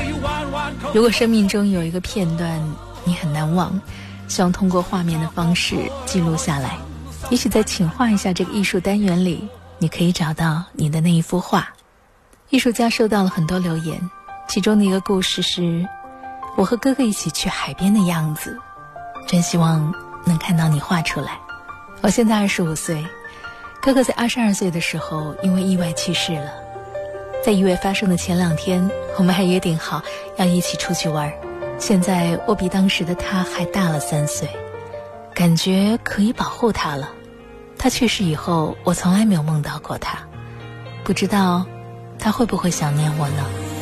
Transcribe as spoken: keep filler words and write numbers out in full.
如果生命中有一个片段你很难忘，希望通过画面的方式记录下来，也许在请画一下这个艺术单元里，你可以找到你的那一幅画。艺术家收到了很多留言，其中的一个故事是我和哥哥一起去海边的样子，真希望能看到你画出来。我现在二十五岁，哥哥在二十二岁的时候因为意外去世了。在意外发生的前两天，我们还约定好要一起出去玩。现在我比当时的他还大了三岁，感觉可以保护他了。他去世以后，我从来没有梦到过他，不知道他会不会想念我呢？